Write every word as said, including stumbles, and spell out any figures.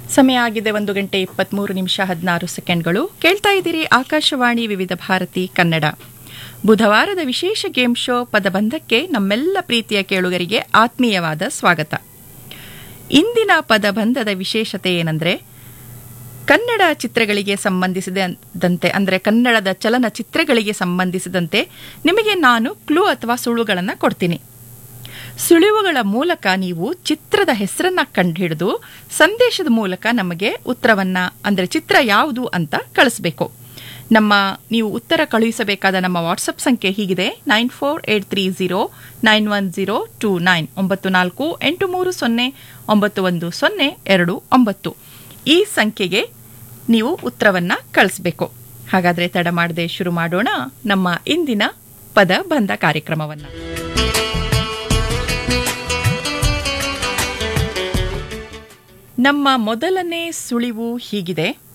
ಸಮಯ ಆಗಿದೆ ಒಂದು ಗಂಟೆ ಇಪ್ಪತ್ಮೂರು ನಿಮಿಷ ಹದಿನಾರು ಸೆಕೆಂಡ್ಗಳು. ಕೇಳ್ತಾ ಇದ್ದೀರಿ ಆಕಾಶವಾಣಿ ವಿವಿಧ ಭಾರತಿ ಕನ್ನಡ. ಬುಧವಾರದ ವಿಶೇಷ ಗೇಮ್ ಶೋ ಪದಬಂಧಕ್ಕೆ ನಮ್ಮೆಲ್ಲ ಪ್ರೀತಿಯ ಕೇಳುಗರಿಗೆ ಆತ್ಮೀಯವಾದ ಸ್ವಾಗತ. ಇಂದಿನ ಪದಬಂಧದ ವಿಶೇಷತೆ ಏನಂದ್ರೆ, ಕನ್ನಡ ಚಿತ್ರಗಳಿಗೆ ಸಂಬಂಧಿಸಿದಂತೆ ಅಂದರೆ ಕನ್ನಡದ ಚಲನಚಿತ್ರಗಳಿಗೆ ಸಂಬಂಧಿಸಿದಂತೆ ನಿಮಗೆ ನಾನು ಕ್ಲೂ ಅಥವಾ ಸುಳುಗಳನ್ನು ಕೊಡ್ತೀನಿ. ಸುಳಿವುಗಳ ಮೂಲಕ ನೀವು ಚಿತ್ರದ ಹೆಸರನ್ನ ಕಂಡುಹಿಡಿದು ಸಂದೇಶದ ಮೂಲಕ ನಮಗೆ ಉತ್ತರವನ್ನ ಅಂದರೆ ಚಿತ್ರ ಯಾವುದು ಅಂತ ಕಳಿಸ್ಬೇಕು. ನಮ್ಮ ನೀವು ಉತ್ತರ ಕಳುಹಿಸಬೇಕಾದ ನಮ್ಮ ವಾಟ್ಸಪ್ ಸಂಖ್ಯೆ ಹೀಗಿದೆ: nine four eight three zero nine one zero two nine ಒಂಬತ್ತು ನಾಲ್ಕು ಎಂಟು ಮೂರು ಸೊನ್ನೆ ಒಂಬತ್ತು ಒಂದು ಸೊನ್ನೆ ಎರಡು ಒಂಬತ್ತು. ಈ ಸಂಖ್ಯೆಗೆ ನೀವು ಉತ್ತರವನ್ನ ಕಳಿಸ್ಬೇಕು. ಹಾಗಾದ್ರೆ ತಡ ಮಾಡದೆ ಶುರು ಮಾಡೋಣ ನಮ್ಮ ಇಂದಿನ ಪದ ಬಂಧ ಕಾರ್ಯಕ್ರಮವನ್ನ. ನಮ್ಮ ಮೊದಲನೇ ಸುಳಿವು ಹೀಗಿದೆ: